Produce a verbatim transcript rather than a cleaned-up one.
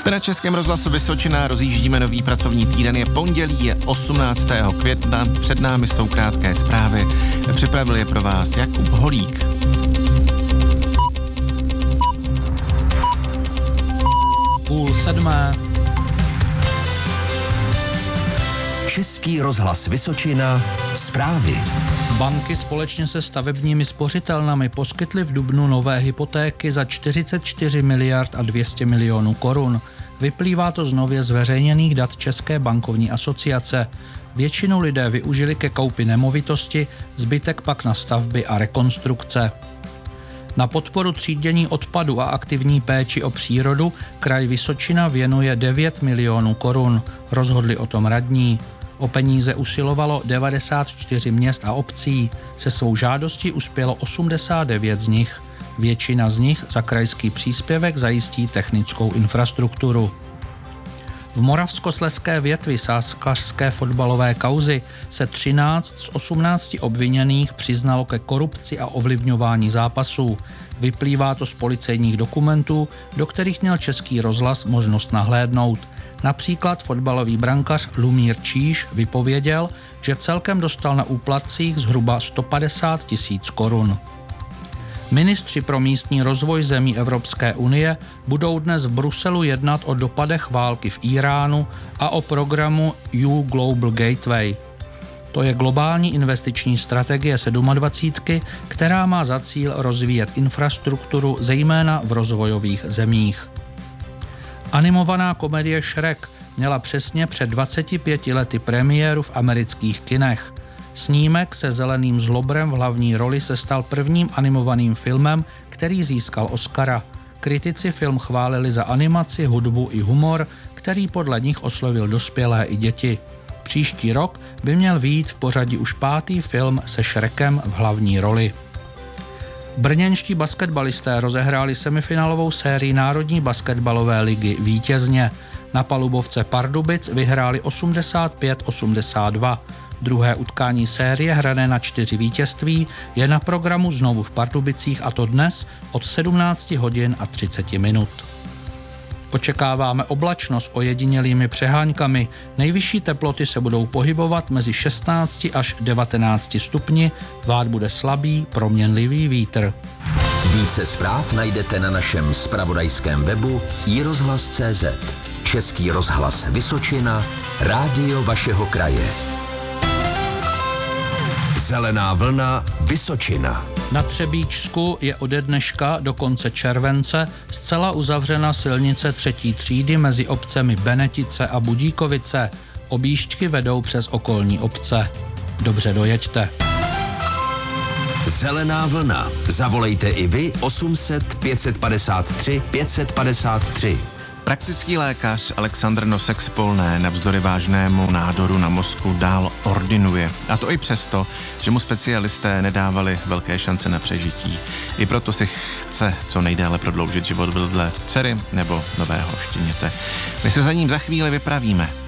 Na Českém rozhlasu Vysočina rozjíždíme nový pracovní týden. Je pondělí, je osmnáctého května. Před námi jsou krátké zprávy. Připravil je pro vás Jakub Holík. Půl sedmé. Český rozhlas Vysočina. Zprávy. Banky společně se stavebními spořitelnami poskytly v dubnu nové hypotéky za čtyřicet čtyři miliard a dvě stě milionů korun. Vyplývá to z nově zveřejněných dat České bankovní asociace. Většinu lidé využili ke koupi nemovitosti, zbytek pak na stavby a rekonstrukce. Na podporu třídění odpadu a aktivní péči o přírodu kraj Vysočina věnuje devět milionů korun. Rozhodli o tom radní. O peníze usilovalo devadesát čtyři měst a obcí. Se svou žádostí uspělo osmdesát devět z nich. Většina z nich za krajský příspěvek zajistí technickou infrastrukturu. V moravskoslezské větvi sázkařské fotbalové kauzy se třináct z osmnácti obviněných přiznalo ke korupci a ovlivňování zápasů. Vyplývá to z policejních dokumentů, do kterých měl Český rozhlas možnost nahlédnout. Například fotbalový brankař Lumír Číž vypověděl, že celkem dostal na úplatcích zhruba sto padesát tisíc korun. Ministři pro místní rozvoj zemí Evropské unie budou dnes v Bruselu jednat o dopadech války v Íránu a o programu U Global Gateway. To je globální investiční strategie sedmadvacítky, která má za cíl rozvíjet infrastrukturu zejména v rozvojových zemích. Animovaná komedie Shrek měla přesně před dvaceti pěti lety premiéru v amerických kinech. Snímek se zeleným zlobrem v hlavní roli se stal prvním animovaným filmem, který získal Oscara. Kritici film chválili za animaci, hudbu i humor, který podle nich oslovil dospělé i děti. Příští rok by měl vyjít v pořadí už pátý film se Shrekem v hlavní roli. Brněnští basketbalisté rozehráli semifinálovou sérii Národní basketbalové ligy vítězně. Na palubovce Pardubic vyhráli osmdesát pět osmdesát dva. Druhé utkání série hrané na čtyři vítězství je na programu znovu v Pardubicích, a to dnes od sedmnáct hodin a třicet minut. Očekáváme oblačnost s ojedinělými přeháňkami. Nejvyšší teploty se budou pohybovat mezi šestnácti až devatenácti stupni, vát bude slabý, proměnlivý vítr. Více zpráv najdete na našem zpravodajském webu i rozhlas tečka cé zet. Český rozhlas Vysočina, rádio vašeho kraje. Zelená vlna Vysočina. Na Třebíčsku je ode dneška do konce července zcela uzavřena silnice třetí třídy mezi obcemi Benetice a Budíkovice. Objížďky vedou přes okolní obce. Dobře dojeďte. Zelená vlna. Zavolejte i vy osm set pět padesát tři pět padesát tři. Praktický lékař Alexandr Nosek z Polné navzdory vážnému nádoru na mozku dál ordinuje. A to i přesto, že mu specialisté nedávali velké šance na přežití. I proto si chce co nejdéle prodloužit život vedle dcery nebo nového štěněte. My se za ním za chvíli vypravíme.